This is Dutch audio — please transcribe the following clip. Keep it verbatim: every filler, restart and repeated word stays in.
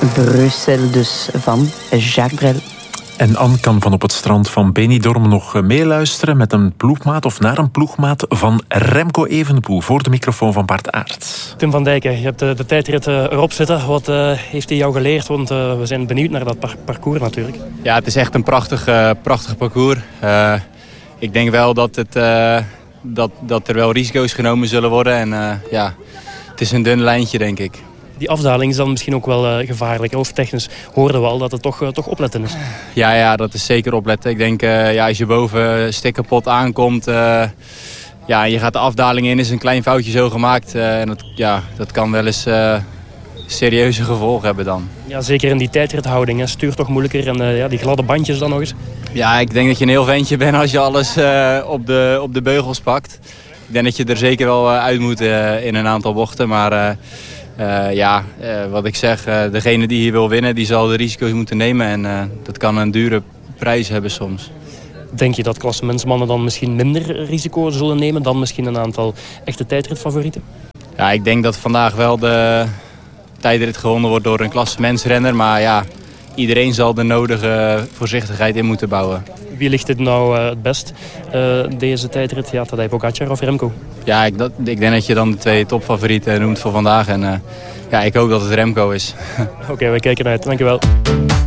Brussel dus van Jacques Brel. En Anne kan van op het strand van Benidorm nog meeluisteren met een ploegmaat of naar een ploegmaat van Remco Evenepoel voor de microfoon van Bart Aert. Tim van Dijken, je hebt de, de tijdrit erop zitten. Wat uh, heeft hij jou geleerd? Want uh, we zijn benieuwd naar dat par- parcours natuurlijk. Ja, het is echt een prachtig, uh, prachtig parcours. Uh, ik denk wel dat, het, uh, dat, dat er wel risico's genomen zullen worden. En uh, ja, het is een dun lijntje, denk ik. Die afdaling is dan misschien ook wel uh, gevaarlijk. Of technisch hoorden we al dat het toch, uh, toch opletten is. Ja, ja, dat is zeker opletten. Ik denk, uh, ja, als je boven stikkerpot aankomt... Uh, ja, je gaat de afdaling in, is een klein foutje zo gemaakt. Uh, en dat, ja, dat kan wel eens uh, serieuze gevolgen hebben dan. Ja, zeker in die tijdrithouding. Hè. Stuurt toch moeilijker. En uh, ja, die gladde bandjes dan nog eens. Ja, ik denk dat je een heel ventje bent als je alles uh, op, de, op de beugels pakt. Ik denk dat je er zeker wel uh, uit moet uh, in een aantal bochten. Maar... Uh, Uh, ja, uh, wat ik zeg, uh, degene die hier wil winnen, die zal de risico's moeten nemen. En uh, dat kan een dure prijs hebben soms. Denk je dat klassementsmannen dan misschien minder risico zullen nemen dan misschien een aantal echte tijdritfavorieten? Ja, ik denk dat vandaag wel de tijdrit gewonnen wordt door een klassementsrenner. Maar ja, iedereen zal de nodige voorzichtigheid in moeten bouwen. Wie ligt dit nou uh, het best, uh, deze tijdrit? Ja, Tadej Pogacar of Remco? Ja, ik, dat, ik denk dat je dan de twee topfavorieten noemt voor vandaag. En uh, ja, ik hoop dat het Remco is. Oké, okay, we kijken uit. Dank je wel.